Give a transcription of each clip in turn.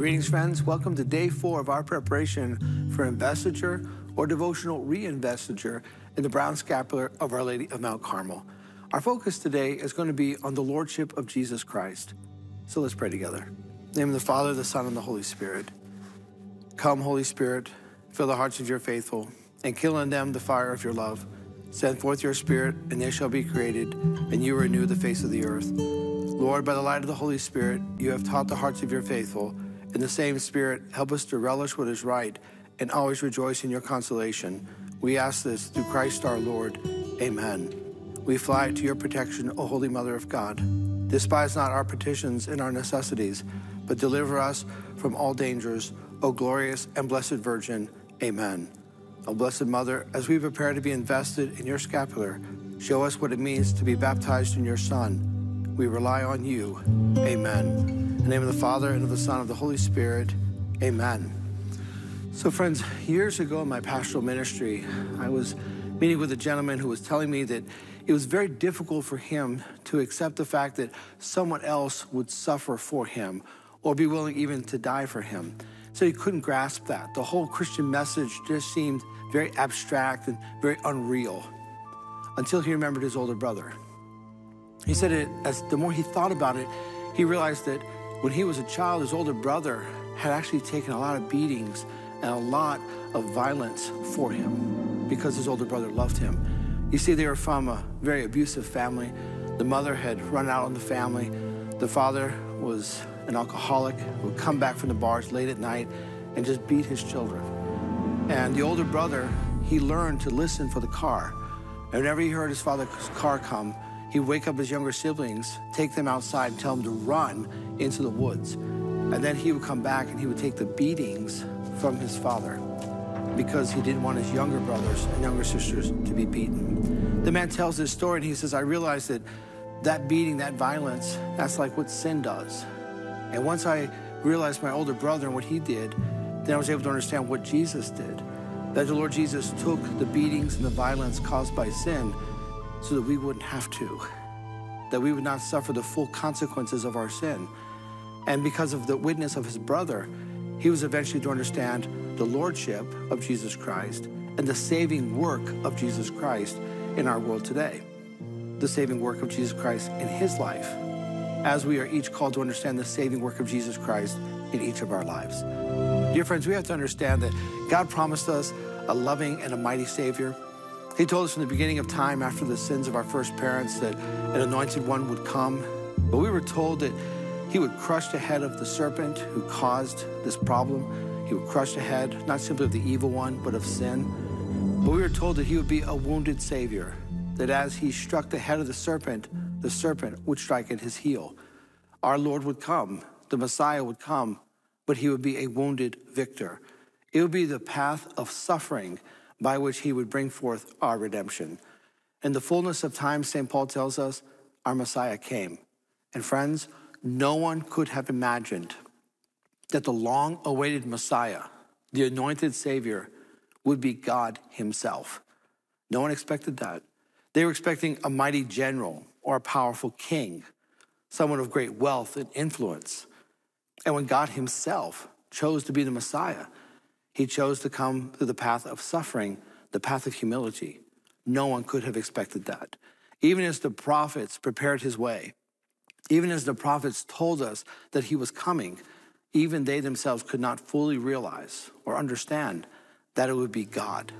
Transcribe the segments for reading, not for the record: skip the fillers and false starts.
Greetings, friends. Welcome to day 4 of our preparation for investiture or devotional reinvestiture in the brown scapular of Our Lady of Mount Carmel. Our focus today is going to be on the Lordship of Jesus Christ. So let's pray together. In the name of the Father, the Son, and the Holy Spirit. Come, Holy Spirit, fill the hearts of your faithful, and kindle in them the fire of your love. Send forth your Spirit, and they shall be created, and you renew the face of the earth. Lord, by the light of the Holy Spirit, you have taught the hearts of your faithful. In the same Spirit, help us to relish what is right and always rejoice in your consolation. We ask this through Christ our Lord. Amen. We fly to your protection, O Holy Mother of God. Despise not our petitions and our necessities, but deliver us from all dangers, O glorious and blessed Virgin. Amen. O Blessed Mother, as we prepare to be invested in your scapular, show us what it means to be baptized in your Son. We rely on you. Amen. In the name of the Father, and of the Son, and of the Holy Spirit. Amen. So friends, years ago in my pastoral ministry, I was meeting with a gentleman who was telling me that it was very difficult for him to accept the fact that someone else would suffer for him or be willing even to die for him. So he couldn't grasp that. The whole Christian message just seemed very abstract and very unreal until he remembered his older brother. He said as the more he thought about it, he realized that when he was a child, his older brother had actually taken a lot of beatings and a lot of violence for him because his older brother loved him. You see, they were from a very abusive family. The mother had run out on the family. The father was an alcoholic who would come back from the bars late at night and just beat his children. And the older brother, he learned to listen for the car. And whenever he heard his father's car come, he'd wake up his younger siblings, take them outside and tell them to run into the woods. And then he would come back and he would take the beatings from his father because he didn't want his younger brothers and younger sisters to be beaten. The man tells this story and he says, I realized that beating, that violence, that's like what sin does. And once I realized my older brother and what he did, then I was able to understand what Jesus did. That the Lord Jesus took the beatings and the violence caused by sin so that we wouldn't have to, that we would not suffer the full consequences of our sin. And because of the witness of his brother, he was eventually to understand the lordship of Jesus Christ and the saving work of Jesus Christ in our world today, the saving work of Jesus Christ in his life, as we are each called to understand the saving work of Jesus Christ in each of our lives. Dear friends, we have to understand that God promised us a loving and a mighty Savior. He told us from the beginning of time, after the sins of our first parents, that an anointed one would come. But we were told that he would crush the head of the serpent who caused this problem. He would crush the head, not simply of the evil one, but of sin. But we were told that he would be a wounded Savior, that as he struck the head of the serpent would strike at his heel. Our Lord would come, the Messiah would come, but he would be a wounded victor. It would be the path of suffering by which he would bring forth our redemption. In the fullness of time, St. Paul tells us, our Messiah came. And friends, no one could have imagined that the long-awaited Messiah, the anointed Savior, would be God himself. No one expected that. They were expecting a mighty general or a powerful king, someone of great wealth and influence. And when God himself chose to be the Messiah, he chose to come through the path of suffering, the path of humility. No one could have expected that. Even as the prophets prepared his way, even as the prophets told us that he was coming, even they themselves could not fully realize or understand that it would be God.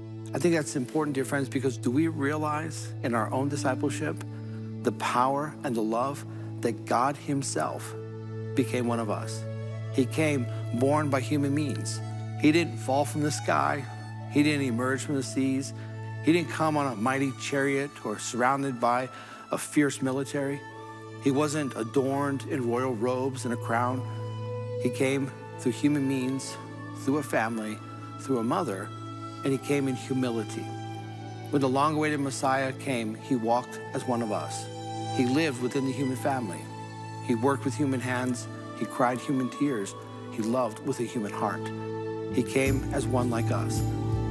I think that's important, dear friends, because do we realize in our own discipleship the power and the love that God himself became one of us? He came born by human means. He didn't fall from the sky. He didn't emerge from the seas. He didn't come on a mighty chariot or surrounded by a fierce military. He wasn't adorned in royal robes and a crown. He came through human means, through a family, through a mother, and he came in humility. When the long-awaited Messiah came, he walked as one of us. He lived within the human family. He worked with human hands. He cried human tears. He loved with a human heart. He came as one like us.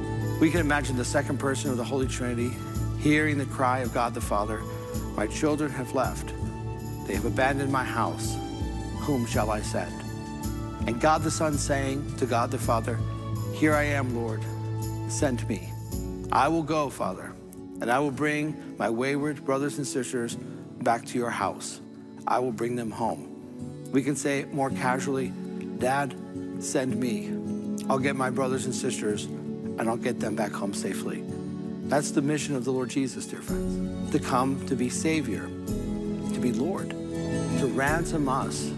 We can imagine the second person of the Holy Trinity hearing the cry of God the Father, "My children have left. They have abandoned my house. Whom shall I send?" And God the Son saying to God the Father, here I am, Lord, send me. I will go, Father, and I will bring my wayward brothers and sisters back to your house. I will bring them home. We can say it more casually, Dad, send me. I'll get my brothers and sisters and I'll get them back home safely. That's the mission of the Lord Jesus, dear friends, to come to be Savior, to be Lord, to ransom us